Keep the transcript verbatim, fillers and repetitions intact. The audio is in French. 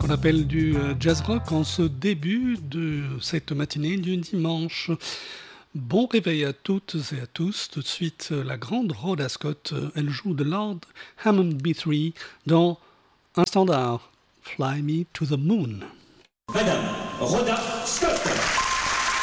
qu'on appelle du jazz rock en ce début de cette matinée du dimanche. Bon réveil à toutes et à tous. Tout de suite, la grande Rhoda Scott, elle joue de Lord Hammond B trois dans un standard, Fly Me to the Moon. Madame Rhoda Scott.